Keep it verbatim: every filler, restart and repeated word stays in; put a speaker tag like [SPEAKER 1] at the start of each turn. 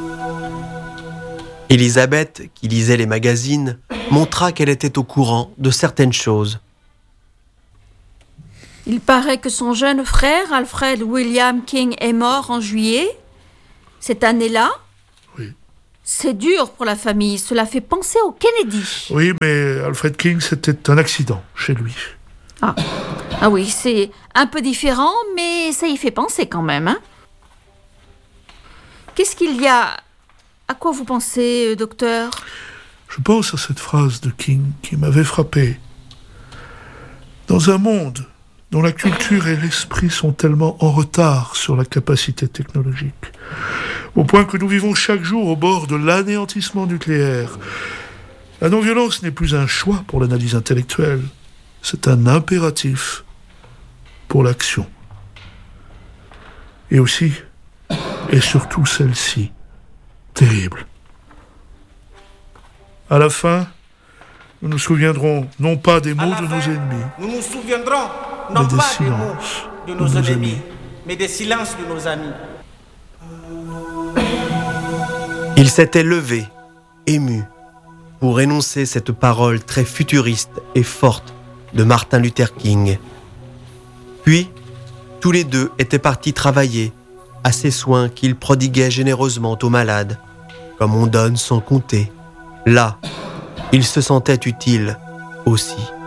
[SPEAKER 1] Élisabeth, qui lisait les magazines, montra qu'elle était au courant de certaines choses.
[SPEAKER 2] Il paraît que son jeune frère, Alfred William King, est mort en juillet, cette année-là.
[SPEAKER 3] Oui.
[SPEAKER 2] C'est dur pour la famille, cela fait penser au Kennedy.
[SPEAKER 3] Oui, mais Alfred King, c'était un accident chez lui.
[SPEAKER 2] Ah, ah oui, c'est un peu différent, mais ça y fait penser quand même. Hein. Qu'est-ce qu'il y a? À quoi vous pensez, docteur?
[SPEAKER 3] Je pense à cette phrase de King qui m'avait frappé. Dans un monde dont la culture et l'esprit sont tellement en retard sur la capacité technologique, au point que nous vivons chaque jour au bord de l'anéantissement nucléaire, la non-violence n'est plus un choix pour l'analyse intellectuelle, c'est un impératif pour l'action. Et aussi, et surtout celle-ci, terrible. À la fin, nous nous souviendrons non pas des mots de nos ennemis,
[SPEAKER 4] nous nous souviendrons non
[SPEAKER 3] mais des
[SPEAKER 4] pas des mots
[SPEAKER 3] silences
[SPEAKER 4] de
[SPEAKER 3] de
[SPEAKER 4] nos
[SPEAKER 3] nos
[SPEAKER 4] ennemis,
[SPEAKER 3] amis.
[SPEAKER 4] mais des silences de nos amis.
[SPEAKER 1] Il s'était levé, ému, pour énoncer cette parole très futuriste et forte de Martin Luther King. Puis, tous les deux étaient partis travailler à ces soins qu'ils prodiguaient généreusement aux malades, comme on donne sans compter. Là, ils se sentaient utiles aussi.